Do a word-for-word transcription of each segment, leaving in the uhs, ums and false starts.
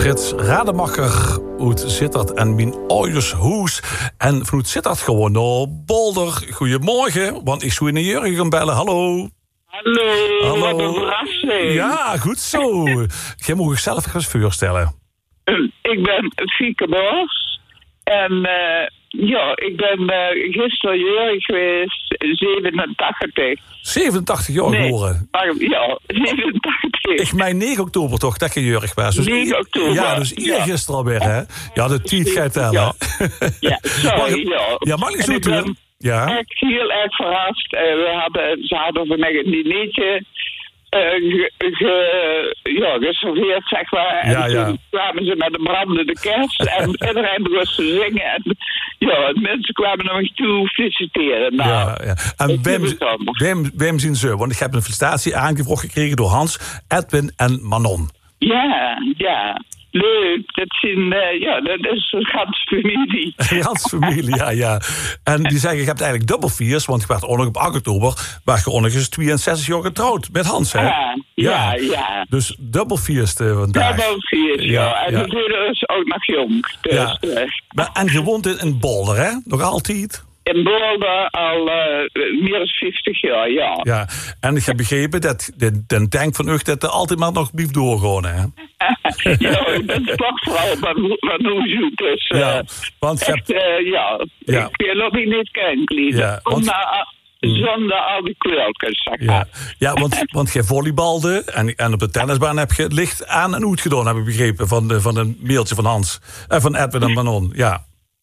Frits Rademacher uit Sittard en mijn ouders huis. En vanuit Sittard gewoon naar Boulder. Goedemorgen, want ik zou in een Jurgen gaan bellen. Hallo. Hallo, Hallo. wat een verrassing. Ja, goed zo. Jij moet jezelf eens voorstellen. Ik ben Fieke Bos. En uh, ja, ik ben uh, gisteren jarig geweest, zevenentachtig. zevenentachtig jaar Nee, geworden. maar, ja, zevenentachtig. Ik meen negen oktober toch, dat je jurig was. Dus negen oktober. Ja, dus ja. eergisteren alweer, hè? Ja, de tijd gaat tellen. Ja, ja sorry, ja. Ja, mag ik zo En ik doen? ben Ja. echt heel erg verrast. Uh, we hadden, ze hadden voor mij een dinertje uh, ge, ge, ja, geserveerd, zeg maar. En Ja, ja. toen kwamen ze met een brandende kerst. En iedereen begon te zingen. En ja, mensen kwamen naar me toe feliciteren. Nou, Ja, ja. En ik wem, vind het anders. wem, wem zien ze? Want ik heb een felicitatie aangevraagd gekregen door Hans, Edwin en Manon. Ja, ja. Leuk. Dat, zijn, uh, ja, dat is een gans familie. Hans familie, ja, ja. En die zeggen, je hebt eigenlijk dubbelviers, want je werd ook nog op acht oktober, werd je ook nog eens tweeënzestig jaar getrouwd met Hans, hè? Ja, ja, ja. Dus dubbelviers uh, vandaag. Dubbel vier, ja. Ja, En ja. de moeder is ook nog jong. Dus, Ja. uh, Maar, en je woont in, in Boulder, hè? Nog altijd? in Boulder al uh, meer dan vijftig jaar, ja. Ja. En ik heb begrepen dat de, de tank van u dat er altijd maar nog blijft doorgaan, hè? Ja, ik ben sportvrouw van, van Oezoek, dus uh, Ja, want je echt, hebt... uh, ja, Ja. ik wil ook niet krenken. Ja, want- Zonder, zonder al die kwelkens, zeg Ja, maar. ja want, want jij volleybalde en, en op de tennisbaan heb je het licht aan en uit gedaan, heb ik begrepen, van, de, van een mailtje van Hans. En van Edwin en Manon, ja.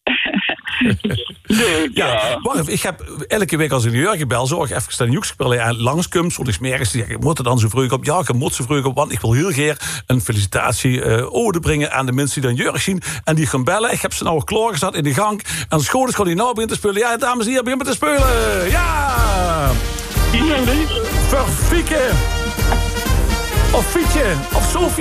Leuk, Ja, ja. wacht even, ik heb elke week als ik in New York gebeld, zorg even staan joekspullen en langskomt, want ik smergens die zeggen, je moet er dan zo vroeg op. Ja, je moet zo vroeg op, want ik wil heel graag een felicitatie uh, ode brengen aan de mensen die dan Jurk zien en die gaan bellen. Ik heb ze nou klaargezet in de gang en de school is gewoon die nou beginnen te spelen. Ja, dames en heren, beginnen te spelen. Ja! Ja, leuk. Voor Fieke! Of Fietje! Of Sofie!